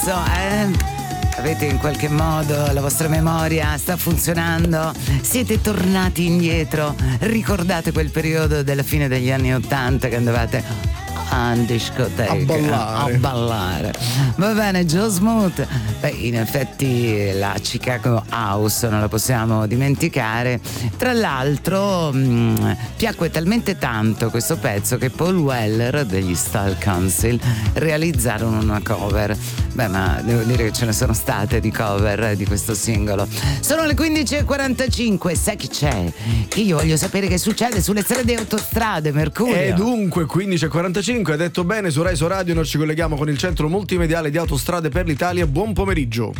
pezzo, Avete in qualche modo, la vostra memoria sta funzionando? Siete tornati indietro? Ricordate quel periodo della fine degli anni '80 che andavate in discoteca a ballare? Va bene, Joe Smooth. Beh, in effetti la Chicago House non la possiamo dimenticare. Tra l'altro piacque talmente tanto questo pezzo che Paul Weller degli Style Council realizzarono una cover. Beh, ma devo dire che ce ne sono state di cover di questo singolo. Sono le 15:45. Sai chi c'è? Che io voglio sapere che succede sulle strade e autostrade, Mercurio. E dunque 15:45, hai detto bene, su Rai Radio noi ci colleghiamo con il centro multimediale di Autostrade per l'Italia. Buon pomeriggio.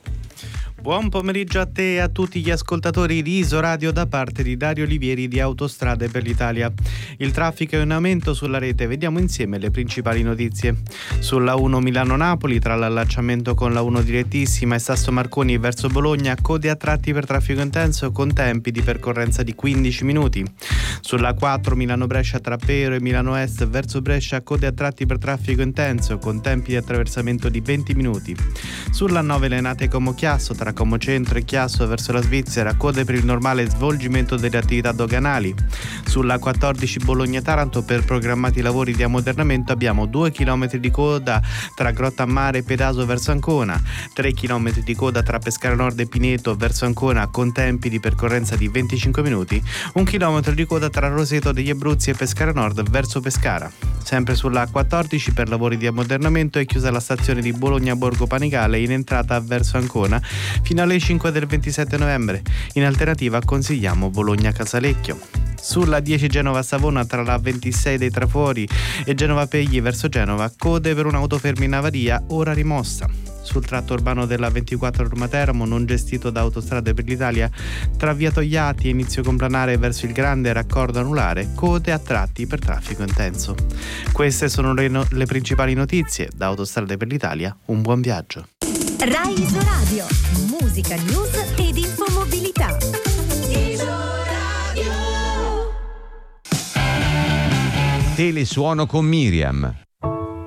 Buon pomeriggio a te e a tutti gli ascoltatori di Isoradio da parte di Dario Olivieri di Autostrade per l'Italia. Il traffico è in aumento sulla rete, vediamo insieme le principali notizie. Sulla 1 Milano-Napoli, tra l'allacciamento con la 1 direttissima e Sasso Marconi verso Bologna, code a tratti per traffico intenso con tempi di percorrenza di 15 minuti. Sulla 4 Milano-Brescia tra Pero e Milano Est verso Brescia, code a tratti per traffico intenso con tempi di attraversamento di 20 minuti. Sulla 9 Lenate Como Chiasso tra Como Centro e Chiasso verso la Svizzera, code per il normale svolgimento delle attività doganali. Sulla 14 Bologna-Taranto, per programmati lavori di ammodernamento, abbiamo 2 km di coda tra Grottammare e Pedaso verso Ancona, 3 km di coda tra Pescara Nord e Pineto verso Ancona con tempi di percorrenza di 25 minuti, 1 chilometro di coda tra Roseto degli Abruzzi e Pescara Nord verso Pescara. Sempre sulla 14 per lavori di ammodernamento è chiusa la stazione di Bologna Borgo Panigale in entrata verso Ancona fino alle 5 del 27 novembre. In alternativa consigliamo Bologna Casalecchio. Sulla 10 Genova-Savona tra la 26 dei Trafori e Genova-Pegli verso Genova, code per un'auto ferma in avaria ora rimossa. Sul tratto urbano della 24 Roma Teramo, non gestito da Autostrade per l'Italia, tra via Togliatti e inizio Complanare verso il Grande raccordo anulare, code a tratti per traffico intenso. Queste sono le principali notizie. Da Autostrade per l'Italia, un buon viaggio. Rai Isoradio, musica, news ed infomobilità. Telesuono con Miriam.